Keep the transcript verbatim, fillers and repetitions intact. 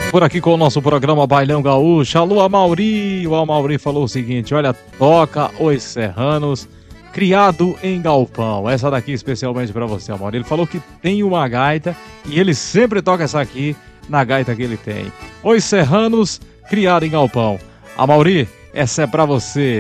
Por aqui com o nosso programa Bailão Gaúcho. Alô, Amauri. O Amauri falou o seguinte: olha, toca Os Serranos, criado em galpão. Essa daqui especialmente pra você, Amauri. Ele falou que tem uma gaita e ele sempre toca essa aqui na gaita que ele tem. Os Serranos, criado em galpão. Amauri, essa é pra você.